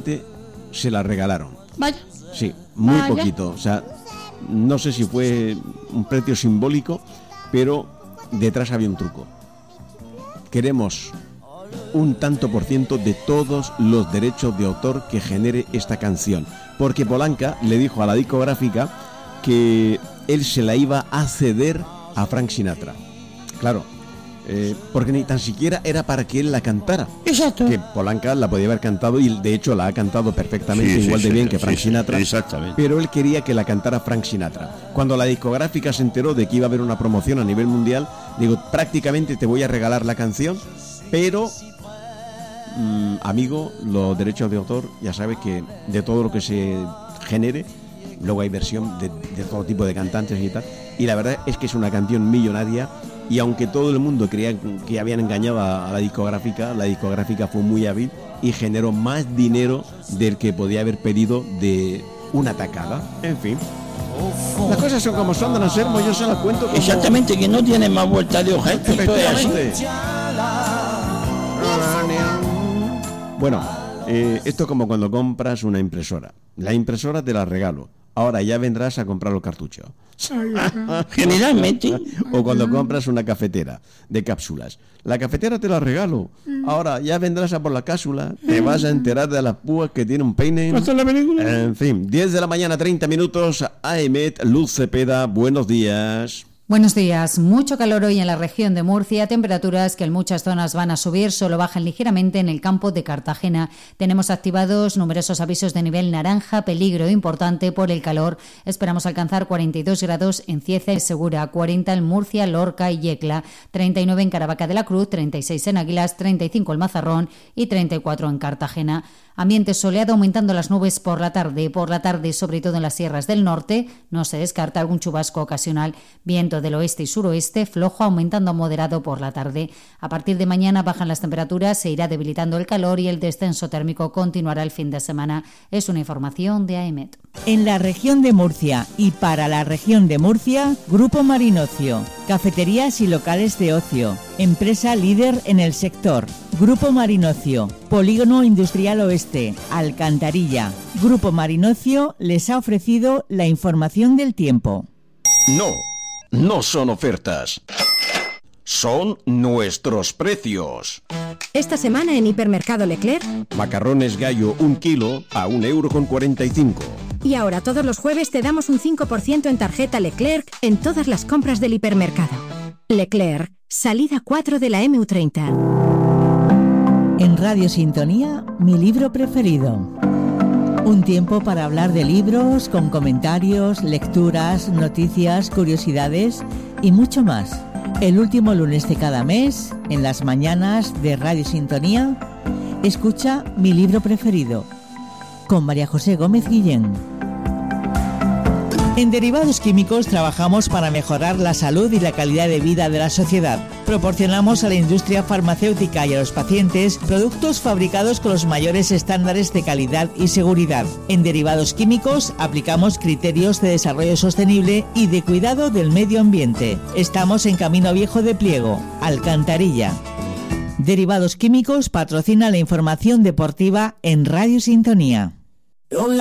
prácticamente se la regalaron. Vaya. Sí, muy Vaya. poquito. O sea, no sé si fue un precio simbólico, pero detrás había un truco. Queremos un tanto por ciento de todos los derechos de autor que genere esta canción, porque Polanca le dijo a la discográfica que él se la iba a ceder a Frank Sinatra. Claro, porque ni tan siquiera era para que él la cantara. Exacto. Que Polanca la podía haber cantado y de hecho la ha cantado perfectamente, igual de bien que Frank Sinatra. Exactamente. Pero él quería que la cantara Frank Sinatra. Cuando la discográfica se enteró de que iba a haber una promoción a nivel mundial, digo, prácticamente te voy a regalar la canción, pero amigo, los derechos de autor, ya sabes que de todo lo que se genere, luego hay versión de todo tipo de cantantes y tal, y la verdad es que es una canción millonaria. Y aunque todo el mundo creía que habían engañado a la discográfica fue muy hábil y generó más dinero del que podía haber pedido de una tacada. En fin, las cosas son como son, don Anselmo, yo se las cuento como... Exactamente, que no tiene más vuelta de hoja. Esto es así. Efectivamente. Bueno, esto es como cuando compras una impresora. La impresora te la regalo. Ahora ya vendrás a comprar los cartuchos. Generalmente. O cuando compras una cafetera de cápsulas. La cafetera te la regalo. Ahora ya vendrás a por la cápsula. Te vas a enterar de las púas que tiene un peine. ¿Hasta la película? En fin, 10 de la mañana, 30 minutos. AEMET, Luz Cepeda, buenos días. Buenos días. Mucho calor hoy en la región de Murcia, temperaturas que en muchas zonas van a subir, solo bajan ligeramente en el campo de Cartagena. Tenemos activados numerosos avisos de nivel naranja, peligro importante por el calor. Esperamos alcanzar 42 grados en Cieza y Segura, 40 en Murcia, Lorca y Yecla, 39 en Caravaca de la Cruz, 36 en Águilas, 35 en Mazarrón y 34 en Cartagena. Ambiente soleado, aumentando las nubes por la tarde. Por la tarde, sobre todo en las sierras del norte, no se descarta algún chubasco ocasional. Viento del oeste y suroeste, flojo, aumentando a moderado por la tarde. A partir de mañana bajan las temperaturas, se irá debilitando el calor y el descenso térmico continuará el fin de semana. Es una información de AEMET. En la región de Murcia y para la región de Murcia, Grupo Marinocio, cafeterías y locales de ocio, empresa líder en el sector. Grupo Marinocio, Polígono Industrial Oeste, Alcantarilla. Grupo Marinocio les ha ofrecido la información del tiempo. No son ofertas. Son nuestros precios. Esta semana en Hipermercado Leclerc. Macarrones Gallo 1 kilo a 1,45 €. Y ahora todos los jueves te damos un 5% en tarjeta Leclerc en todas las compras del hipermercado. Leclerc, salida 4 de la MU30. En Radio Sintonía, mi libro preferido. Un tiempo para hablar de libros, con comentarios, lecturas, noticias, curiosidades y mucho más. El último lunes de cada mes, en las mañanas de Radio Sintonía, escucha Mi libro preferido, con María José Gómez Guillén. En Derivados Químicos trabajamos para mejorar la salud y la calidad de vida de la sociedad. Proporcionamos a la industria farmacéutica y a los pacientes productos fabricados con los mayores estándares de calidad y seguridad. En Derivados Químicos aplicamos criterios de desarrollo sostenible y de cuidado del medio ambiente. Estamos en Camino Viejo de Pliego, Alcantarilla. Derivados Químicos patrocina la información deportiva en Radio Sintonía.